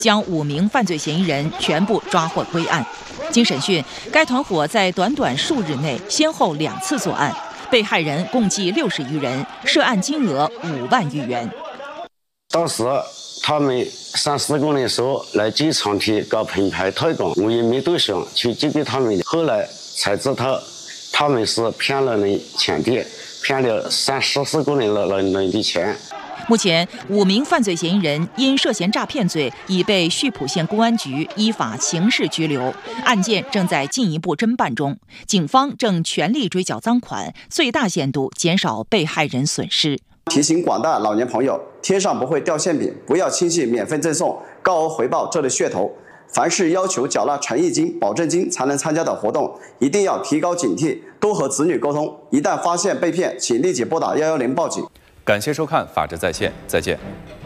将5名犯罪嫌疑人全部抓获归案。经审讯，该团伙在短短数日内先后2次作案，被害人共计60余人，涉案金额5万余元。 当时他们3、4个人说来机场去搞品牌推广，我也没多想去接给他们。后来才知道他们是骗了人钱的，骗了3、14个人的钱。 目前5名犯罪嫌疑人因涉嫌诈骗罪已被溆浦县公安局依法刑事拘留，案件正在进一步侦办中。警方正全力追缴赃款，最大限度减少被害人损失。 提醒广大老年朋友，天上不会掉馅饼，不要轻信免费赠送、高额回报这类噱头。凡是要求缴纳诚意金、保证金才能参加的活动，一定要提高警惕，多和子女沟通。一旦发现被骗，请立即拨打110报警。 感谢收看《法治在线》，再见。